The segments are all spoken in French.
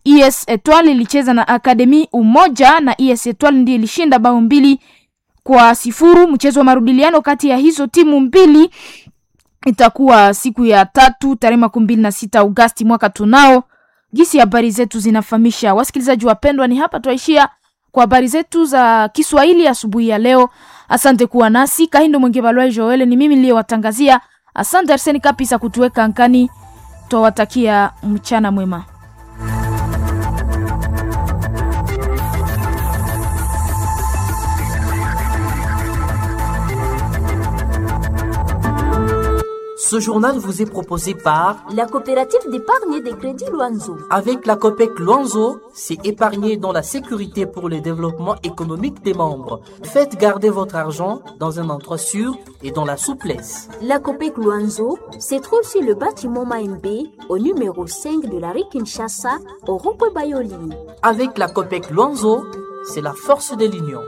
ES Etoile ilicheza na Academy Umoja na ES Etoile ndiye ilishinda bao 2-0. Mchezo wa marudiliano kati ya hizo timu mbili itakuwa siku ya 3 tarehe 26 Agosti mwaka tunao. Gisi habari zetu zinafahamisha. Wasikilizaji wapendwa, ni hapa tuaishia kwa habari zetu za Kiswahili asubuhi ya leo. Asante kuwa nasi. Kahindo Mwengebalwa Joel ni mimi niliyewatangazia. Asante Arseni Kapisa kutuweka ankani. Tuwatakia mchana mwema. Ce journal vous est proposé par la coopérative d'épargne et de crédit Luanzo. Avec la COPEC Luanzo, c'est épargner dans la sécurité pour le développement économique des membres. Faites garder votre argent dans un endroit sûr et dans la souplesse. La COPEC Luanzo se trouve sur le bâtiment Maembe au numéro 5 de la rue Kinshasa au rond-point Bayoli. Avec la COPEC Luanzo, c'est la force de l'union.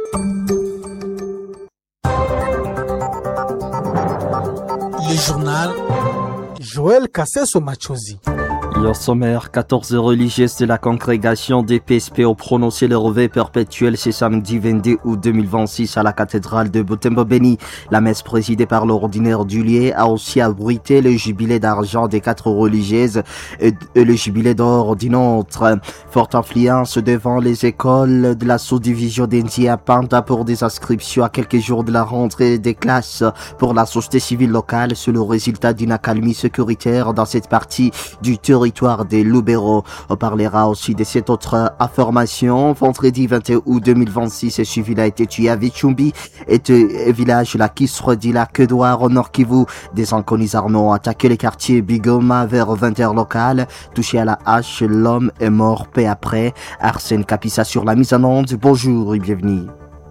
Le journal Joël Kasseso Machozi. Au sommaire, 14 religieuses de la congrégation des PSP ont prononcé le revêt perpétuel ce samedi 22 août 2026 à la cathédrale de Butembo-Beni. La messe présidée par l'ordinaire du lieu a aussi abrité le jubilé d'argent des 4 religieuses et le jubilé d'or d'une autre. Forte influence devant les écoles de la sous-division d'India Panda pour des inscriptions à quelques jours de la rentrée des classes pour la société civile locale sur le résultat d'une accalmie sécuritaire dans cette partie du territoire de Lubero. On parlera aussi de cette autre information. Vendredi 21 août 2026, ce civil a été tué à Vichumbi et village la Kisre dit la Kedouar au Nord Kivu. Des inconnus armés ont attaqué le quartier Bigoma vers 20h local. Touché à la hache, l'homme est mort peu après. Arsène Kapisa sur la mise en onde. Bonjour et bienvenue.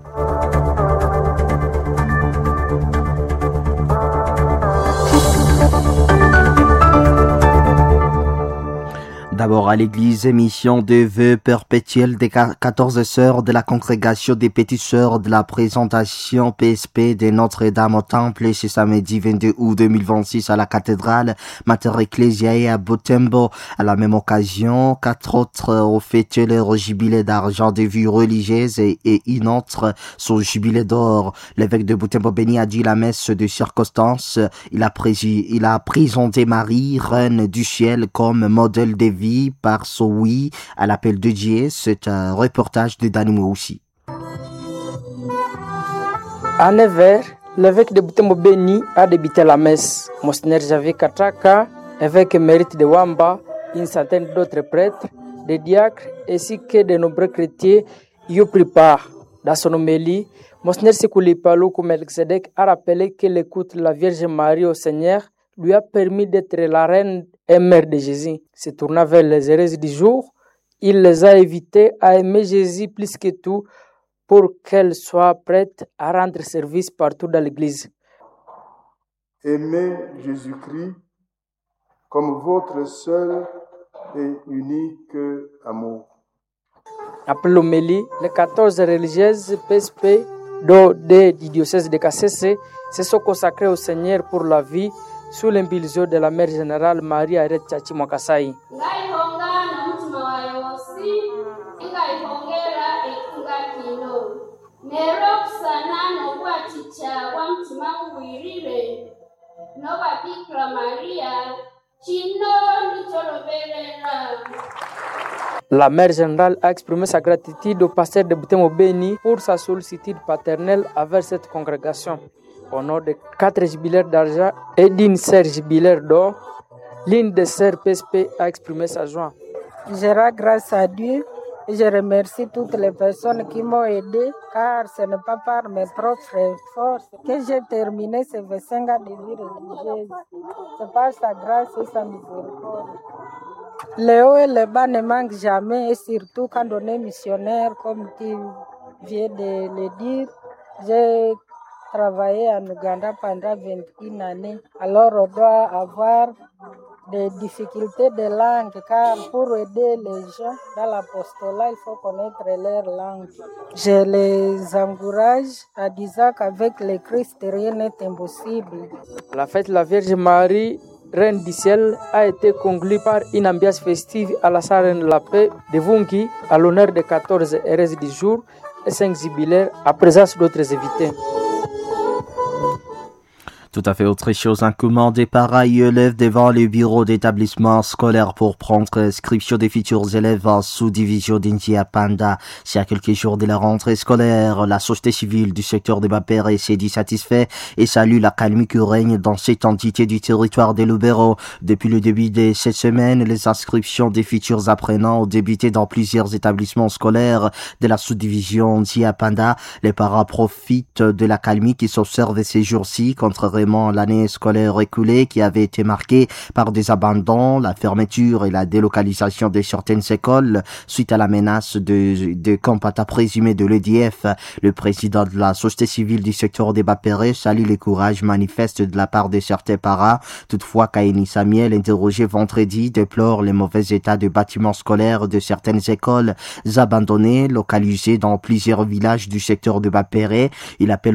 D'abord à l'église, émission de vœux perpétuels des 14 sœurs de la congrégation des petites sœurs de la présentation PSP de Notre-Dame au Temple ce samedi 22 août 2026 à la cathédrale Mater Ecclesiae à Butembo. À la même occasion, 4 autres ont fêté leur jubilé d'argent de vie religieuse et une autre son jubilé d'or. L'évêque de Butembo-Beni a dit la messe de circonstance. Il a présenté Marie, reine du ciel, comme modèle de vie par son oui à l'appel de Dieu. C'est un reportage de Danimo aussi. À 9h, l'évêque de Butembo-Beni a débuté la messe. Monseigneur Javier Kataka, évêque émérite de Wamba, une centaine d'autres prêtres, des diacres ainsi que de nombreux chrétiens y ont pris part. Dans son homélie, Monseigneur Sekouli Palou Melchizedek a rappelé que l'écoute de la Vierge Marie au Seigneur lui a permis d'être la reine et mère de Jésus. Se tournant vers les hérésies du jour, il les a invités à aimer Jésus plus que tout pour qu'elle soit prête à rendre service partout dans l'Église. Aimez Jésus-Christ comme votre seul et unique amour. Après l'homélie, les 14 religieuses PSP du diocèse de Kasese se sont consacrées au Seigneur pour la vie sous l'impulsion de la mère générale Marie Arete Chachi Mwakasai. La mère générale a exprimé sa gratitude au pasteur de Butembo-Beni pour sa sollicitude paternelle envers cette congrégation. Au nom de 4 jubilaires d'argent et d'une sœur jubilaire d'or, l'une des sœurs PSP a exprimé sa joie. Je rends grâce à Dieu et je remercie toutes les personnes qui m'ont aidé, car ce n'est pas par mes propres forces que j'ai terminé ces 25 ans de vie religieuse. C'est par sa grâce et sa miséricorde. Les hauts et les bas ne manquent jamais, et surtout quand on est missionnaire, comme tu viens de le dire. J'ai travaillé en Ouganda pendant 21 années. Alors on doit avoir des difficultés de langue, car pour aider les gens dans l'apostolat, il faut connaître leur langue. Je les encourage en disant qu'avec le Christ, rien n'est impossible. La fête de la Vierge Marie Reine du ciel a été conclu par une ambiance festive à la salle de la paix de Vungi à l'honneur des 14 RS du jour et 5 jubilaires à présence d'autres invités. Tout à fait autre chose, un commandé pareil élève devant le bureau d'établissement scolaire pour prendre inscription des futurs élèves en sous-division d'India Panda. C'est à quelques jours de la rentrée scolaire, la société civile du secteur de Bapere s'est dit satisfait et salue la calme qui règne dans cette entité du territoire de Lubero. Depuis le début de cette semaine, les inscriptions des futurs apprenants ont débuté dans plusieurs établissements scolaires de la sous-division India Panda. Les parents profitent de la calme qui s'observe ces jours-ci, contrairement l'année scolaire écoulée qui avait été marquée par des abandons, la fermeture et la délocalisation de certaines écoles suite à la menace de compata présumés de l'EDF. Le président de la société civile du secteur des Bapere salue les courages manifestes de la part de certains parents. Toutefois, Kaini Samiel, interrogé vendredi, déplore les mauvais états de bâtiments scolaires de certaines écoles abandonnées localisées dans plusieurs villages du secteur de Bapere. Il appelle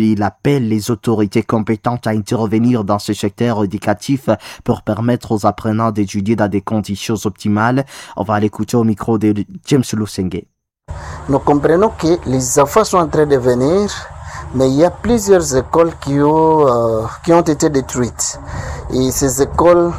les autorités compétentes à intervenir dans ce secteur éducatif pour permettre aux apprenants d'étudier dans des conditions optimales. On va l'écouter au micro de James Lusenge. Nous comprenons que les enfants sont en train de venir, mais il y a plusieurs écoles qui ont été détruites. Et ces écoles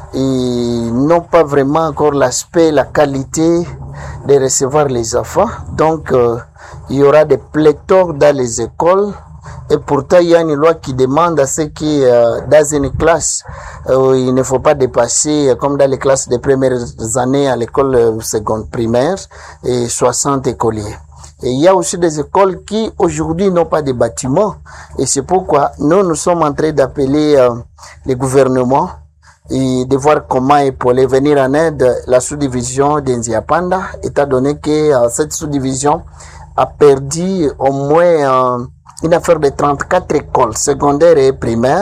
n'ont pas vraiment encore l'aspect, la qualité de recevoir les enfants. Donc, il y aura des pléthores dans les écoles. Et pourtant, il y a une loi qui demande à ce que dans une classe, il ne faut pas dépasser, comme dans les classes des premières années à l'école seconde primaire, et 60 écoliers. Et il y a aussi des écoles qui aujourd'hui n'ont pas de bâtiments. Et c'est pourquoi nous sommes en train d'appeler les gouvernements et de voir comment épauler, venir en aide la sous-division d'India Panda, étant donné que cette sous-division a perdu au moins une affaire de 34 écoles secondaires et primaires.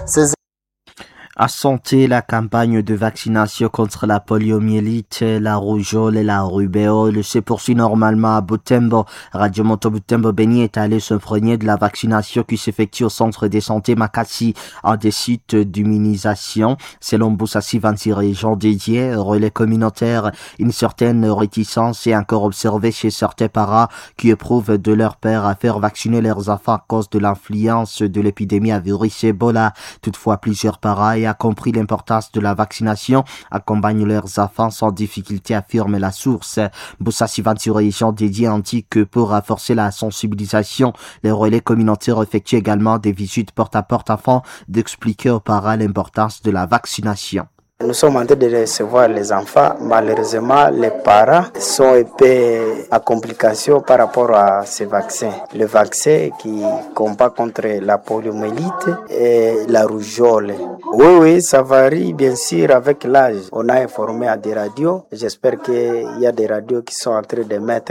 À santé, la campagne de vaccination contre la poliomyélite, la rougeole et la rubéole se poursuit normalement à Butembo. Radio Moto Butembo Beni est allé s'imprégner de la vaccination qui s'effectue au centre de santé Makassi, un des sites d'immunisation. Selon Boussassi, 26 régions dédiées, relais communautaires, une certaine réticence est encore observée chez certains parents qui éprouvent de leur père à faire vacciner leurs enfants à cause de l'influence de l'épidémie à virus Ebola. Toutefois, plusieurs parents a compris l'importance de la vaccination, accompagnent leurs enfants sans difficulté, affirme la source. Boussassi 26 régions dédiées indique que pour renforcer la sensibilisation, les relais communautaires effectuent également des visites porte-à-porte afin d'expliquer aux parents l'importance de la vaccination. Nous sommes en train de recevoir les enfants. Malheureusement, les parents sont un peu à complication par rapport à ces vaccins. Le vaccin qui combat contre la poliomyélite et la rougeole. Oui, ça varie bien sûr avec l'âge. On a informé à des radios. J'espère qu'il y a des radios qui sont en train de mettre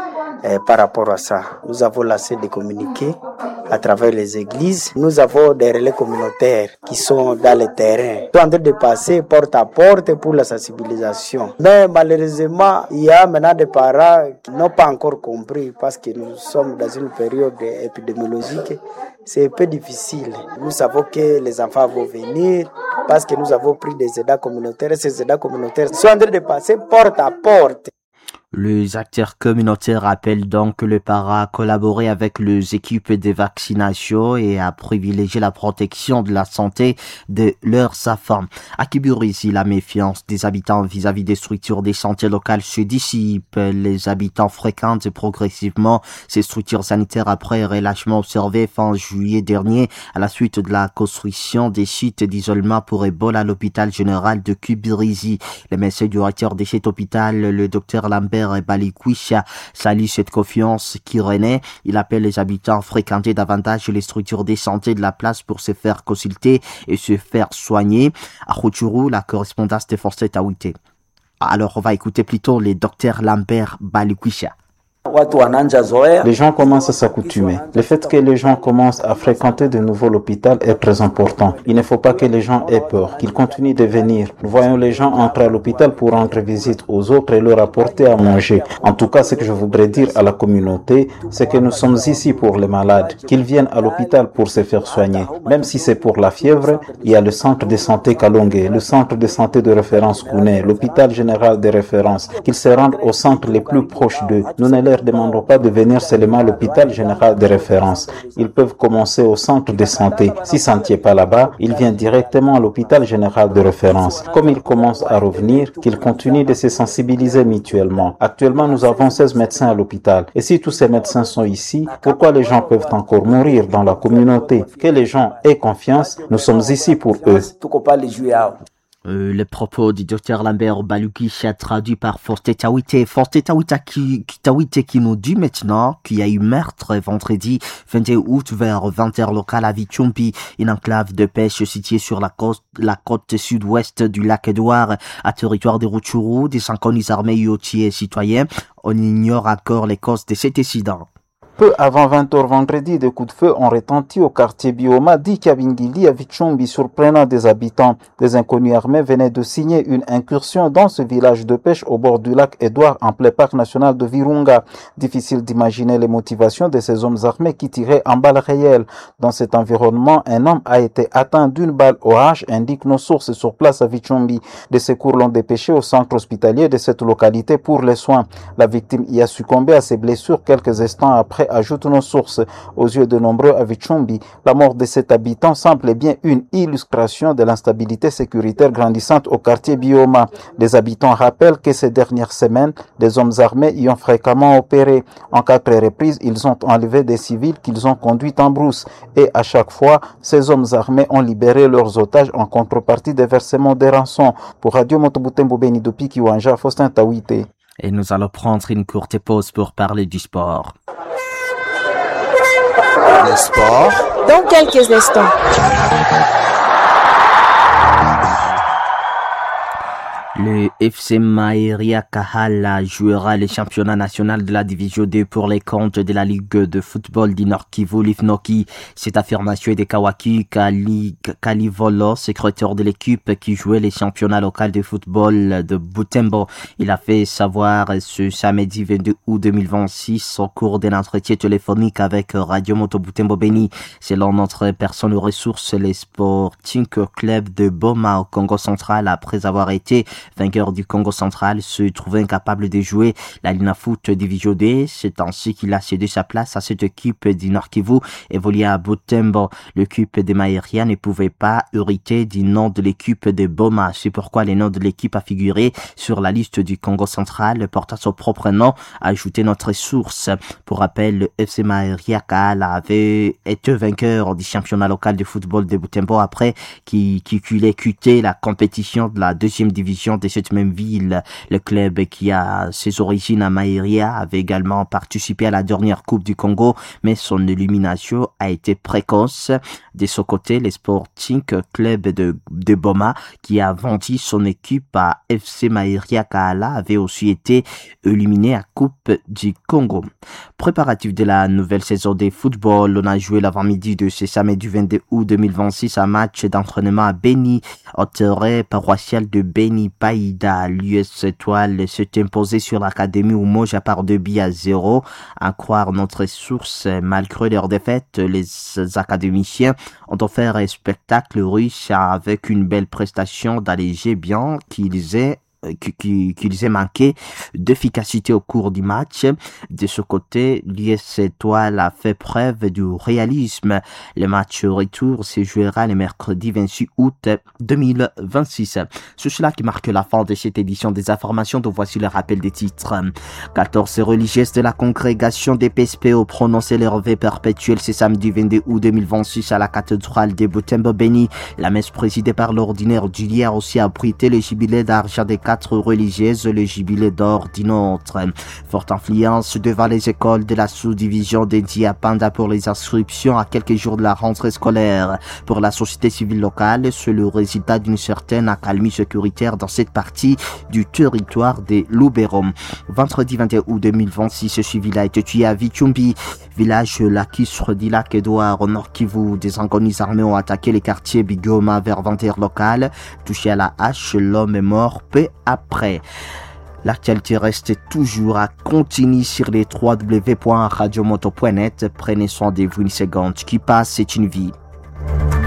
par rapport à ça. Nous avons lancé des communiqués à travers les églises. Nous avons des relais communautaires qui sont dans le terrain. Ils sont en train de passer porte à porte pour la sensibilisation. Mais malheureusement, il y a maintenant des parents qui n'ont pas encore compris parce que nous sommes dans une période épidémiologique. C'est un peu difficile. Nous savons que les enfants vont venir parce que nous avons pris des aidants communautaires. Ces aidants communautaires sont en train de passer porte à porte. Les acteurs communautaires appellent donc les parents à collaborer avec les équipes de vaccination et à privilégier la protection de la santé de leurs enfants. À Kiburizi, la méfiance des habitants vis-à-vis des structures de santé locales se dissipe. Les habitants fréquentent progressivement ces structures sanitaires après un relâchement observé fin juillet dernier à la suite de la construction des sites d'isolement pour Ebola à l'hôpital général de Kiburizi. Le médecin directeur de cet hôpital, le docteur Lambert Balikwisha, salue cette confiance qui renaît. Il appelle les habitants à fréquenter davantage les structures de santé de la place pour se faire consulter et se faire soigner. À Rutshuru, la correspondance de Force Tawite. Alors, on va écouter plutôt le docteur Lambert Balikwisha. Les gens commencent à s'accoutumer. Le fait que les gens commencent à fréquenter de nouveau l'hôpital est très important. Il ne faut pas que les gens aient peur, qu'ils continuent de venir. Nous voyons les gens entrer à l'hôpital pour rendre visite aux autres et leur apporter à manger. En tout cas, ce que je voudrais dire à la communauté, c'est que nous sommes ici pour les malades, qu'ils viennent à l'hôpital pour se faire soigner. Même si c'est pour la fièvre, il y a le centre de santé Kalongue, le centre de santé de référence Kouné, l'hôpital général de référence, qu'ils se rendent au centre les plus proches d'eux. Nous ne leur demandons pas de venir seulement à l'hôpital général de référence. Ils peuvent commencer au centre de santé. Si ça ne tient pas là-bas, ils viennent directement à l'hôpital général de référence. Comme ils commencent à revenir, qu'ils continuent de se sensibiliser mutuellement. Actuellement, nous avons 16 médecins à l'hôpital. Et si tous ces médecins sont ici, pourquoi les gens peuvent encore mourir dans la communauté? Que les gens aient confiance, nous sommes ici pour eux. Le propos du docteur Lambert Balouki traduit par Forte Tawite. Forte Tawite qui nous dit maintenant qu'il y a eu meurtre vendredi 21 août vers 20h local à Vichumbi, une enclave de pêche située sur la côte sud-ouest du lac Édouard, à territoire de Rutshuru. Des inconnus armés yotiers et citoyens. On ignore encore les causes de cet incident. Peu avant 20h vendredi, des coups de feu ont retenti au quartier Bioma d'Ikabingili à Vichumbi, surprenant des habitants. Des inconnus armés venaient de signer une incursion dans ce village de pêche au bord du lac Édouard, en plein parc national de Virunga. Difficile d'imaginer les motivations de ces hommes armés qui tiraient en balles réelles. Dans cet environnement, un homme a été atteint d'une balle au hanche, indiquent nos sources sur place à Vichumbi. Des secours l'ont dépêché au centre hospitalier de cette localité pour les soins. La victime y a succombé à ses blessures quelques instants après, ajoutent nos sources. Aux yeux de nombreux à Vichumbi, la mort de cet habitant semble bien une illustration de l'instabilité sécuritaire grandissante au quartier Bioma. Les habitants rappellent que ces dernières semaines, des hommes armés y ont fréquemment opéré. En 4 reprises, ils ont enlevé des civils qu'ils ont conduits en brousse. Et à chaque fois, ces hommes armés ont libéré leurs otages en contrepartie des versements des rançons. Pour Radio Motobutembo Beni Dopi Kiwanja, Faustin Tawite. Et nous allons prendre une courte pause pour parler du sport. Le sport dans quelques instants. Le FC Maïria Kahala jouera le championnat national de la division 2 pour les comptes de la Ligue de football du Nord Kivu Lifnoki. Cette affirmation est de Kawaki Kalivolo, secrétaire de l'équipe qui jouait les championnats locaux de football de Butembo. Il a fait savoir ce samedi 22 août 2026 au cours d'un entretien téléphonique avec Radio Moto Butembo Beni. Selon notre personne ressource, les Sporting Club de Boma au Congo central, après avoir été vainqueur du Congo central, se trouvait incapable de jouer la Lina Foot Division D. C'est ainsi qu'il a cédé sa place à cette équipe du Nord Kivu évoluée à Butembo. L'équipe de Maïria ne pouvait pas hériter du nom de l'équipe de Boma. C'est pourquoi le nom de l'équipe a figuré sur la liste du Congo central, portant son propre nom, a ajouté notre source. Pour rappel, le FC Maïria Kahala avait été vainqueur du championnat local de football de Butembo après qu'il ait quitté la compétition de la deuxième division de cette même ville. Le club qui a ses origines à Maïria avait également participé à la dernière Coupe du Congo, mais son élimination a été précoce. De son côté, le Sporting Club de Boma, qui a vendu son équipe à FC Maïria Kahala, avait aussi été éliminé à Coupe du Congo. Préparatif de la nouvelle saison de football, on a joué l'avant-midi de ce samedi 22 août 2026 un match d'entraînement à Beni, au terrain paroissial de Beni Païda. L'US Étoile s'est imposé sur l'académie Umoja par 2-0. À croire notre source, malgré leur défaite, les académiciens ont offert un spectacle riche avec une belle prestation d'alléger bien qu'ils aient manqué d'efficacité au cours du match. De ce côté, l'US Étoile a fait preuve du réalisme. Le match retour se jouera le mercredi 26 août 2026. C'est cela qui marque la fin de cette édition des informations, dont voici le rappel des titres. 14 religieuses de la congrégation des PSP ont prononcé leur vœu perpétuel ce samedi 22 août 2026 à la cathédrale de Butembo Beni. La messe présidée par l'ordinaire Julia a aussi abrité le jubilé d'argent des 4 religieuses, le jubilé d'or d'une autre. Forte influence devant les écoles de la sous-division d'Indiapanda pour les inscriptions à quelques jours de la rentrée scolaire. Pour la société civile locale, c'est le résultat d'une certaine accalmie sécuritaire dans cette partie du territoire de Luberon. Vendredi 21 août 2026, ce civil a été tué à Vichumbi, village Lakisre du lac Edouard au Nord Kivu. Des inconnus armés ont attaqué les quartiers Bigoma vers 20h local. Touché à la hache, l'homme est mort peu après. L'actualité reste toujours à continuer sur les www.radiomoto.net. Prenez soin de vous, une seconde qui passe, c'est une vie.